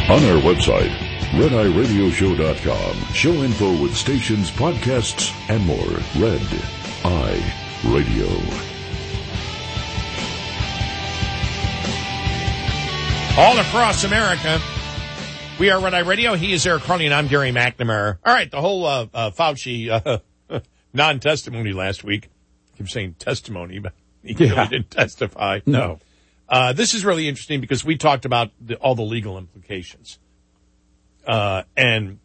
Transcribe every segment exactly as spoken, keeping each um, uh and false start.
On our website, red eye radio show dot com. Show info with stations, podcasts, and more. Red Eye Radio. All across America, we are Red Eye Radio. He is Eric Carney, and I'm Gary McNamara. All right, the whole uh, uh, Fauci uh, non-testimony last week. I keep saying testimony, but he yeah. really didn't testify. No. Uh, this is really interesting because we talked about the, all the legal implications. Uh, and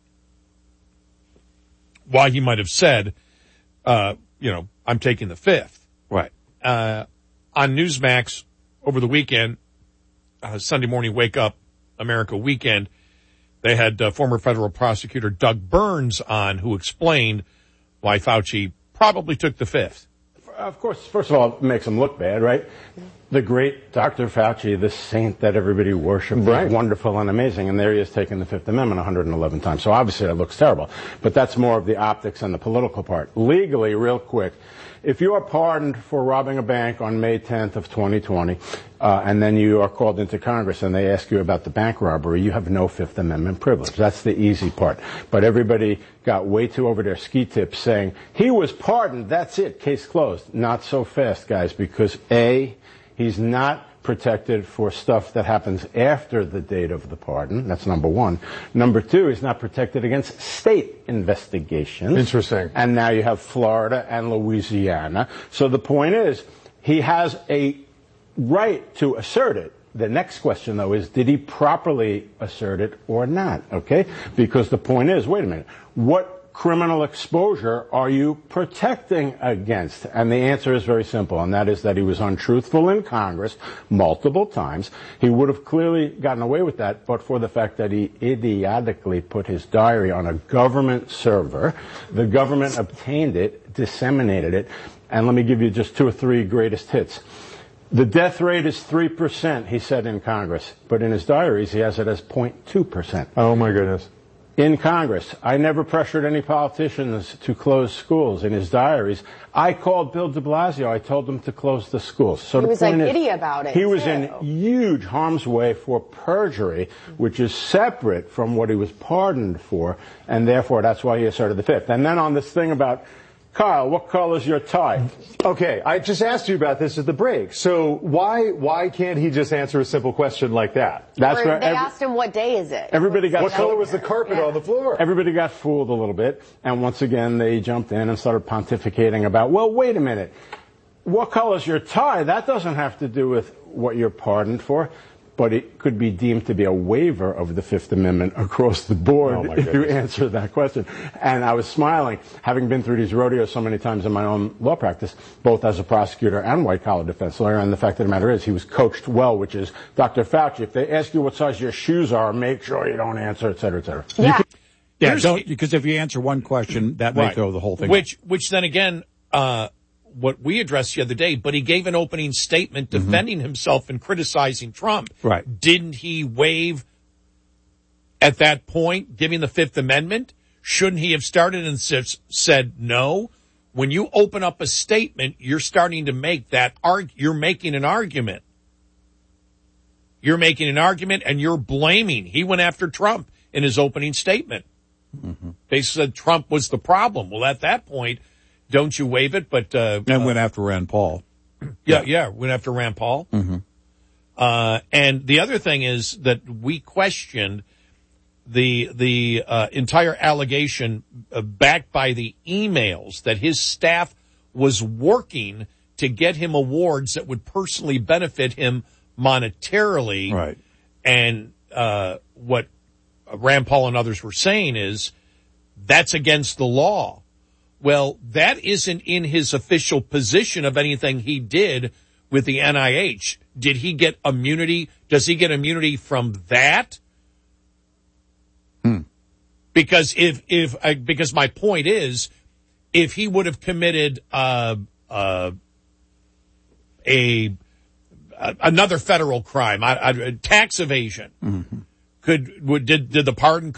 why he might have said, uh, you know, I'm taking the fifth. Right. Uh, on Newsmax over the weekend, uh, Sunday morning Wake Up America weekend, they had uh, former federal prosecutor Doug Burns on, who explained why Fauci probably took the fifth. Of course, first of all, it makes him look bad, right? The great Doctor Fauci, the saint that everybody worshipped, right. Wonderful and amazing, and there he is taking the Fifth Amendment one hundred eleven times. So obviously it looks terrible. But that's more of the optics and the political part. Legally, real quick, if you are pardoned for robbing a bank on May tenth of twenty twenty, uh, and then you are called into Congress and they ask you about the bank robbery, you have no Fifth Amendment privilege. That's the easy part. But everybody got way too over their ski tips saying, he was pardoned, that's it, case closed. Not so fast, guys, because A, he's not protected for stuff that happens after the date of the pardon. That's number one. Number two, he's not protected against state investigations. Interesting. And now you have Florida and Louisiana. So the point is, he has a right to assert it. The next question, though, is did he properly assert it or not? Okay? Because the point is, wait a minute, what criminal exposure are you protecting against? And the answer is very simple, and that is that he was untruthful in Congress multiple times. He would have clearly gotten away with that, but for the fact that he idiotically put his diary on a government server. The government obtained it, disseminated it, and let me give you just two or three greatest hits. The death rate is three percent, he said in Congress, but in his diaries he has it as zero point two percent. Oh, my goodness. In Congress, I never pressured any politicians to close schools. In his diaries, I called Bill de Blasio. I told him to close the schools. So he the was point like is, giddy about it. He was too. in huge harm's way for perjury, which is separate from what he was pardoned for, and therefore that's why he asserted the fifth. And then on this thing about, Kyle, what color is your tie? Okay, I just asked you about this at the break. So why why can't he just answer a simple question like that? That's or right. They Every, asked him what day is it. Everybody got what color was the carpet yeah. on the floor? Everybody got fooled a little bit, and once again they jumped in and started pontificating about, well, wait a minute, what color is your tie? That doesn't have to do with what you're pardoned for. But it could be deemed to be a waiver of the Fifth Amendment across the board oh if you answer that question. And I was smiling, having been through these rodeos so many times in my own law practice, both as a prosecutor and white-collar defense lawyer. And the fact of the matter is, he was coached well, which is, Doctor Fauci, if they ask you what size your shoes are, make sure you don't answer, et cetera, et cetera. Yeah. Can, yeah, Here's, don't, because if you answer one question, that may right. throw the whole thing. Which, which then again, uh, what we addressed the other day, but he gave an opening statement defending mm-hmm. himself and criticizing Trump. Right. Didn't he waive at that point, giving the Fifth Amendment? Shouldn't he have started and said no? When you open up a statement, you're starting to make that arg- you're making an argument. You're making an argument and you're blaming. He went after Trump in his opening statement. Mm-hmm. They said Trump was the problem. Well, at that point, don't you waive it? But uh, and uh, went after Rand Paul. Yeah, yeah, went after Rand Paul. Mm-hmm. Uh, and the other thing is that we questioned the the uh, entire allegation uh, backed by the emails that his staff was working to get him awards that would personally benefit him monetarily. Right. And uh, what Rand Paul and others were saying is that's against the law. Well, that isn't in his official position of anything he did with the N I H. Did he get immunity? Does he get immunity from that? Hmm. Because if, if, uh, because my point is, if he would have committed, uh, uh, a, uh, another federal crime, uh, uh, tax evasion, mm-hmm. could, would, did, did the pardon